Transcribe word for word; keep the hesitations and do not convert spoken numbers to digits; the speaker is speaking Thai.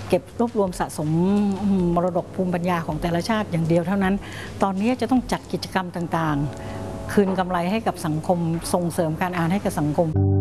เก็บรวบรวมสะสมมรดกภูมิปัญญาของแต่ละชาติอย่างเดียวเท่านั้นตอนนี้จะต้องจัดกิจกรรมต่างๆคืนกำไรให้กับสังคมส่งเสริมการอ่านให้กับสังคม